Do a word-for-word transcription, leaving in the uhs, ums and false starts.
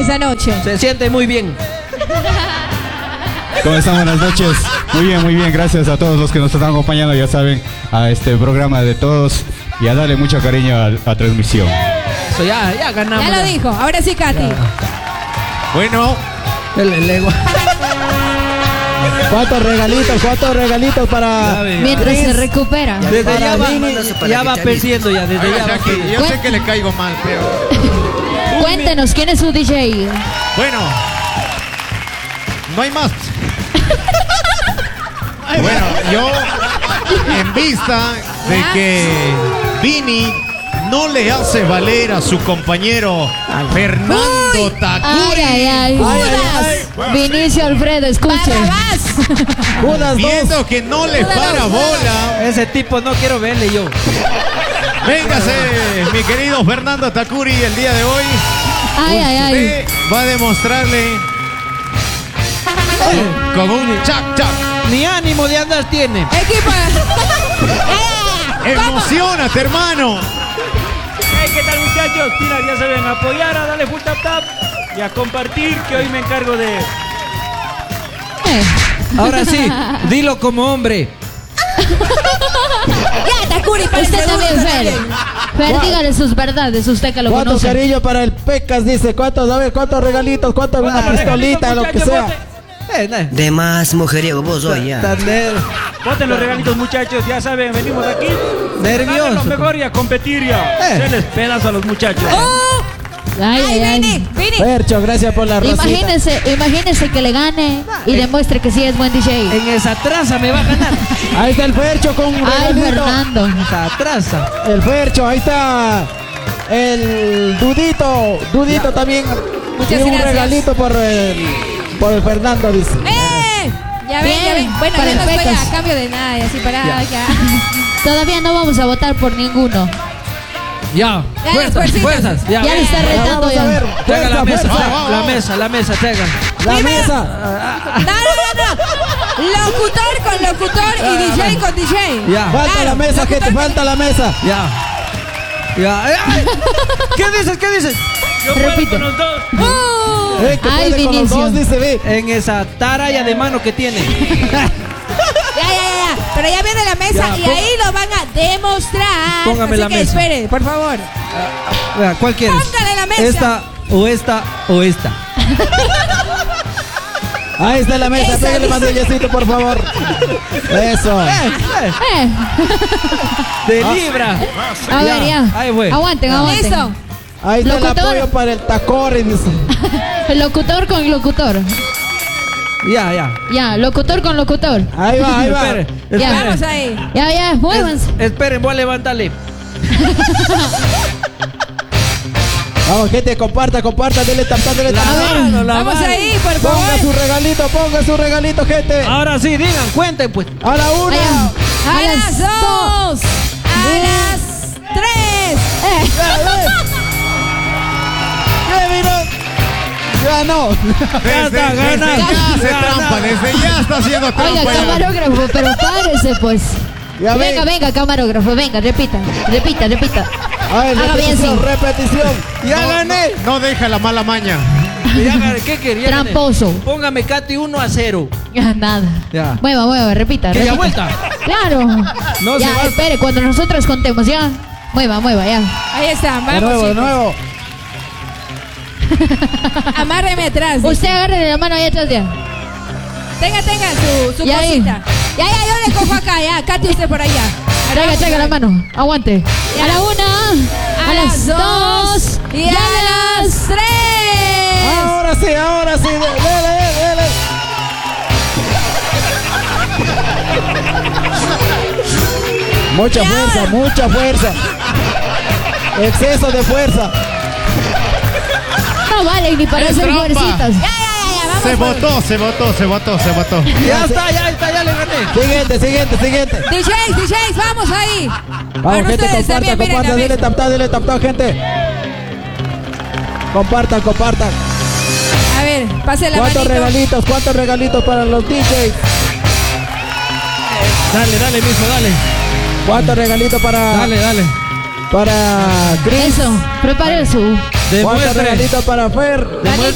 esa noche. Se siente muy bien. ¿Cómo están? Buenas noches. Muy bien, muy bien. Gracias a todos los que nos están acompañando, ya saben, a este programa de todos y a darle mucho cariño a la transmisión. Eso ya, ya ganamos. Ya lo dijo. Ahora sí, Katy. Ya. Bueno, El, el ego. ¿Cuántos regalitos? ¿Cuántos regalitos para... Mientras se recupera. Desde Para ya va, Vini, ya va perdiendo ya, desde oiga, ya va Jackie, perdiendo. yo sé que le caigo mal, pero Cuéntenos, ¿quién es su D J? bueno, no hay más. Bueno, yo en vista de que Vini no le hace valer a su compañero Fernando Ay, Takuri, ay, ay. Judas. Vinicio Alfredo, escuche. Barrabás. Judas dos. viendo que no le para bola, Ese tipo no quiero verle yo. véngase, mi querido Fernando Takuri, el día de hoy Ay, ay, ay. usted va a demostrarle con un chac chac. Ni ánimo de andar tiene. Equipo. Eh, ¿cómo? Emocionate, hermano. Hey, ¿qué tal, muchachos? Mira, ya saben, apoyar, a darle full tap tap y a compartir, que hoy me encargo de... Eh. Ahora sí, dilo como hombre. Ya, Takuri, para el Usted segundo también, Fer. también. Fer, dígale sus verdades, usted que lo ¿Cuántos conoce. cariños para el Pecas? Dice, ¿cuántos? A ver, ¿cuántos regalitos? ¿Cuántos? Una Bueno, pistolita, lo regalitos, que sea. muchachos, Eh, nah. De más mujeriego vos hoy ya. Tan ner- Voten los regalitos, muchachos, ya saben, venimos aquí. Nervioso. A dar lo mejor y a competir ya. Eh. Se les pedazo a los muchachos. ¡Oh! Ay, ¡Ay, ay, Vini! ay. ¡Vini! Fercho, gracias por la rosita. Imagínese, imagínese que le gane y demuestre que sí es buen D J. En esa traza me va a ganar. Ahí está el Fercho con un Ay, regalito. Fernando. Esa traza. El Fercho, ahí está. El Dudito. Dudito también. Muchas y un gracias. regalito por el, por el Fernando, dice. ¡Eh! Ya ven, Bien, ya ven. Bueno, para yo no el estoy Pecas. a cambio de nada y así para Ya. ya. Todavía no vamos a votar por ninguno. Ya. Ya, Fuerzas, fuercitas. fuerzas. Ya, Ya le está Ya, retando vamos a ya. ver. Traiga la Fuerza, mesa, fuerza. Vamos, la vamos. mesa, la mesa, traigan. La Primero. mesa. No, no, no. Locutor con locutor y D J con D J. Ya. Falta Claro, la mesa, locutor gente, con- falta la mesa. Ya. Ya. Ay, ¿qué dices? ¿Qué dices? Yo puedo Repite. con los dos. ¡Uh! Eh, que Ay, puede con los Vinicio. dos, dice, ve. En esa taraya de mano que tiene. Ya, ya, ya, ya. Pero ya viene la mesa Ya, y pon- ahí lo van a demostrar. Póngame Así la que mesa. espere, por favor. Vea, ¿cuál quieres? Póngale la mesa. Esta o esta o esta. Ahí está la mesa, Esa pégale dice. más bellecito, por favor. Eso. Eh, eh, Eh, de libra. a ver, ya. Ahí fue. Aguanten, aguanten. Listo. Ahí está el Locutor. apoyo para el Tacori, dice. Locutor con locutor. Ya, ya. Ya, locutor con locutor. Ahí va, ahí va. Espere, Ya. espere. Vamos ahí. Ya, ya, muévanse. Es- esperen, voy a levantarle. Vamos, gente, comparta, comparta, dele tapta, dele La tapta. mano, la Vamos mano. ahí, por favor. Ponga su regalito, ponga su regalito, gente. Ahora sí, digan, cuenten pues. A la una. Vayan. A las dos. A las tres. Eh, Ganó. Desde, está, desde gana. ya hace Gana. trampa, desde ya está haciendo Oiga, trampa. ya. camarógrafo, pero párese pues. Ya Venga, ve. venga, camarógrafo, venga, repita, repita, repita. A ver, Haga bien, repetición, sí. repetición. Ya No, gané. No, no deja la mala maña. Ya gané. ¿Qué quería? Tramposo. Póngame Katy uno a cero. Ya, nada. Ya. Mueva, mueva, repita, ¿Que ya repita. vuelta? Claro. No ya, se va. espere, cuando nosotros contemos, ya. Mueva, mueva, ya. Ahí está, De vamos. nuevo, de chicos. nuevo. Amárreme atrás. dice. Usted agarre la mano ahí atrás ya. Tenga, tenga su, su Y ahí. cosita. Ya, ya, yo le cojo acá, ya. Katy, usted por allá. Traiga, traiga la mano. Aguante. Ya. A la una, a, las dos y a las tres. Ahora sí, ahora sí. Dele, dele, dele. Mucha Y fuerza, ahora. mucha fuerza. Exceso de fuerza. No vale ni para Es hacer trampa. fuercitas. Ya, ya, ya, ya, vamos. Se por- votó, se votó, se votó, se votó. Ya está, ya está, ya le gané. Siguiente, siguiente, siguiente. D Js, D Js, vamos ahí. Vamos, Para gente, ustedes compartan, también, miren compartan, la dele mesa. tapta, dele tapta, gente. Compartan, compartan. A ver, pase la ¿Cuántos manito. regalitos? ¿Cuántos regalitos para los D Js? Dale, dale, mijo, dale. ¿Cuántos regalitos para Dale, dale. para Chris? Eso, prepare su. ¿Cuántos Demuestre. regalitos para Fer? Manito